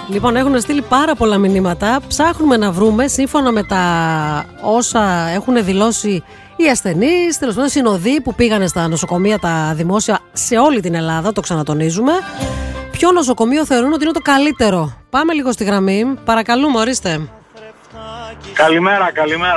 Λοιπόν, έχουν στείλει πάρα πολλά μηνύματα. Ψάχνουμε να βρούμε, σύμφωνα με τα όσα έχουν δηλώσει οι ασθενείς, τέλος πάντων συνοδοί που πήγανε στα νοσοκομεία τα δημόσια σε όλη την Ελλάδα, το ξανατονίζουμε, ποιο νοσοκομείο θεωρούν ότι είναι το καλύτερο. Πάμε λίγο στη γραμμή. Παρακαλούμε, ορίστε. Καλημέρα.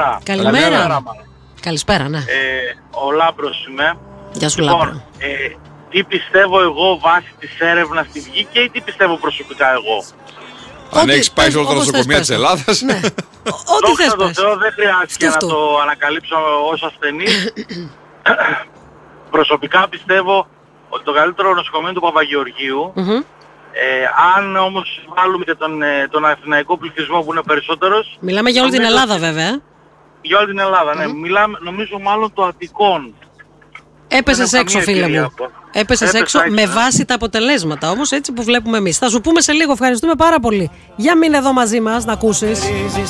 Καλησπέρα, ναι. Ο Λάμπρος είμαι. Γεια σου, Λάμπρο. Τι πιστεύω εγώ βάσει της έρευνας τη βγήκε ή τι πιστεύω προσωπικά εγώ? Αν έχεις πάει σε όλα τα νοσοκομεία της Ελλάδας. Ναι. Ό,τι θες πες. Δεν χρειάζεται να το ανακαλύψω ως ασθενής. Προσωπικά πιστεύω ότι το καλύτερο νοσοκομείο είναι του Παπαγεωργίου. Αν όμως βάλουμε και τον αθηναϊκό πληθυσμό που είναι περισσότερος... Μιλάμε για όλη την Ελλάδα βέβαια. Για όλη την Ελλάδα, ναι. Νομίζω μάλλον το Αττικόν. Έπεσες έξω, φίλε μου. Έπεσες έξω με βάση τα αποτελέσματα όμως, έτσι που βλέπουμε εμείς. Θα σου πούμε σε λίγο, ευχαριστούμε πάρα πολύ. Για μείνε εδώ μαζί μας να ακούσεις.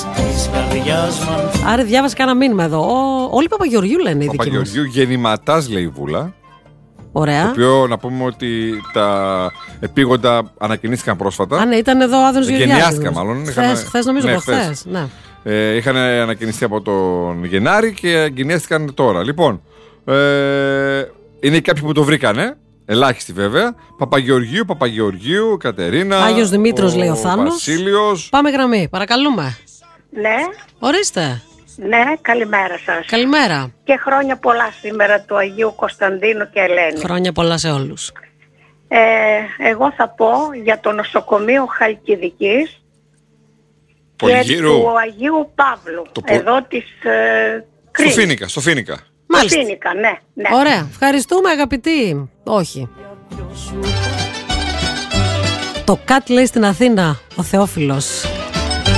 Άρα διάβασε κάνα μήνυμα εδώ. Όλοι Παπαγεωργίου λένε οι δικοί μας. Παπαγεωργίου γεννηματάς, λέει η Βούλα. Ωραία. Το οποίο να πούμε ότι τα επίγοντα ανακοινήθηκαν πρόσφατα. Α, ναι, ήταν εδώ ο Άδωνος Γεωργιάδης. Γενιάστηκαν μάλλον. Χθες νομίζω προχθές. Ναι. Είχαν ανακοινηθεί από τον Γενάρη και εγκαινιάστηκαν τώρα. Λοιπόν, είναι κάποιοι που το βρήκανε. Ελάχιστοι βέβαια. Παπαγεωργίου, Κατερίνα. Άγιος Δημήτρος, λέει ο Θάνος. Βασίλειος. Πάμε γραμμή, παρακαλούμε. Ναι. Ορίστε. Ναι, καλημέρα σας. Καλημέρα. Και χρόνια πολλά σήμερα του Αγίου Κωνσταντίνου και Ελένη. Χρόνια πολλά σε όλους. Εγώ θα πω για το νοσοκομείο Χαλκιδικής Πολυγύρου. και του Αγίου Παύλου. Εδώ της Κρίνης. Στο Φίνικα. Μάλιστα. Στο Φίνικα, ναι. Ωραία. Ευχαριστούμε, αγαπητοί. Όχι. Το ΚΑΤ λέει στην Αθήνα ο Θεόφιλος.